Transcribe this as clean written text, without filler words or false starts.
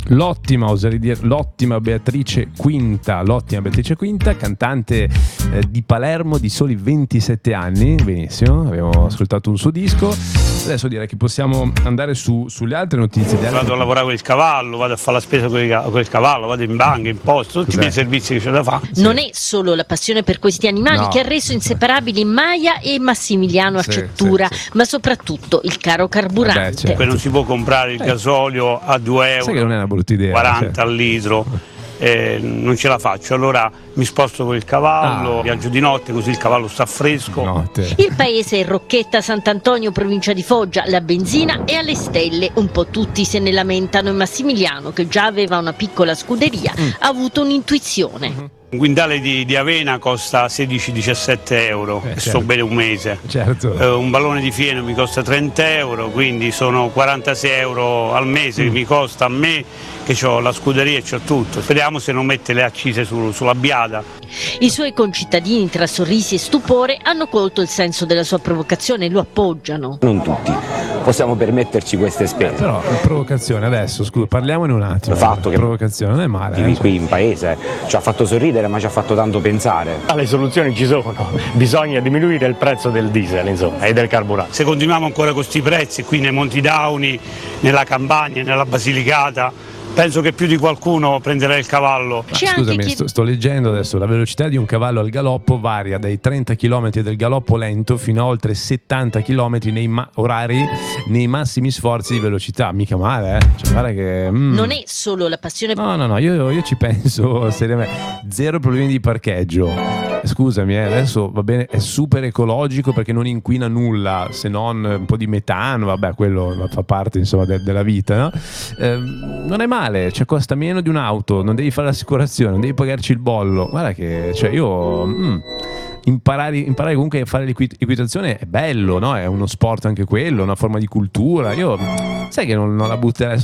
l'ottima, oserei dire, l'ottima Beatrice Quinta, cantante di Palermo di soli 27 anni. Benissimo, abbiamo ascoltato un suo disco. Adesso direi che possiamo andare sulle altre notizie. Vado a lavorare con il cavallo, vado a fare la spesa con il cavallo, vado in banca, in posto, tutti i miei servizi che c'è da fare. Non è solo la passione per questi animali che ha reso inseparabili Maya e Massimiliano Accettura, ma soprattutto il caro carburante. Poi non si può comprare il gasolio a 2 euro. Sai che non è una brutta idea, 40 al litro. Non ce la faccio, allora mi sposto con il cavallo, viaggio di notte così il cavallo sta fresco. Il paese è Rocchetta Sant'Antonio, provincia di Foggia, la benzina è alle stelle, un po' tutti se ne lamentano e Massimiliano, che già aveva una piccola scuderia, ha avuto un'intuizione. Un quintale di avena costa 16-17 euro, sto bene un mese. Un ballone di fieno mi costa 30 euro, quindi sono 46 euro al mese che mi costa a me, che ho la scuderia e c'ho tutto. Speriamo se non mette le accise sulla biada. I suoi concittadini, tra sorrisi e stupore, hanno colto il senso della sua provocazione e lo appoggiano. Non tutti possiamo permetterci queste spese. Però la provocazione adesso, scusa, parliamone un attimo. Il fatto che provocazione non è male. Qui in paese ci ha fatto sorridere, ma ci ha fatto tanto pensare. Le soluzioni ci sono, bisogna diminuire il prezzo del diesel, insomma, e del carburante. Se continuiamo ancora con questi prezzi qui nei Monti Dauni, nella Campania, nella Basilicata, penso che più di qualcuno prenderà il cavallo. Scusami, sto leggendo adesso, la velocità di un cavallo al galoppo varia dai 30 km del galoppo lento fino a oltre 70 km orari nei massimi sforzi di velocità. Mica male, cioè, guarda che non è solo la passione. No, io ci penso seriamente. Zero problemi di parcheggio. Scusami, adesso va bene, è super ecologico perché non inquina nulla, se non un po' di metano, vabbè, quello fa parte insomma della vita, no? Non è male, cioè costa meno di un'auto, non devi fare l'assicurazione, non devi pagarci il bollo. Guarda che, cioè io imparare comunque a fare l'equitazione è bello, no? È uno sport anche quello, una forma di cultura. Io sai che non la butterei